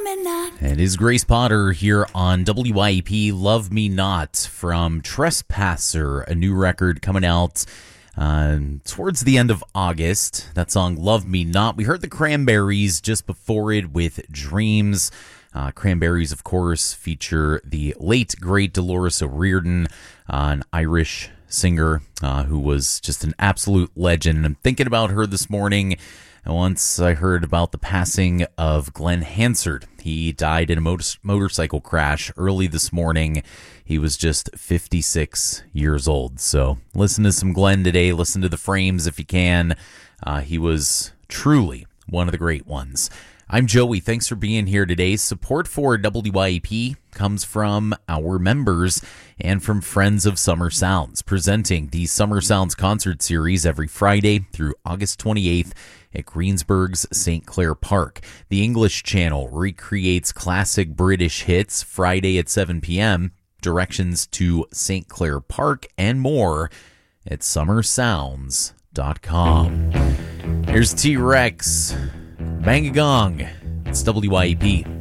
Me Not. It is Grace Potter here on WYEP Love Me Not from Trespasser, a new record coming out towards the end of August. That song, Love Me Not. We heard the Cranberries just before it with Dreams. Cranberries, of course, feature the late, great Dolores O'Riordan, an Irish singer who was just an absolute legend. I'm thinking about her this morning. And once I heard about the passing of Glenn Hansard. He died in a motorcycle crash early this morning. He was just 56 years old. So listen to some Glenn today. Listen to the Frames if you can. He was truly one of the great ones. I'm Joey. Thanks for being here today. Support for WYEP comes from our members and from Friends of Summer Sounds, presenting the Summer Sounds concert series every Friday through August 28th at Greensburg's St. Clair Park. The English Channel recreates classic British hits Friday at 7 p.m. Directions to St. Clair Park and more at summersounds.com. Here's T-Rex. Bang a gong. It's WYEP.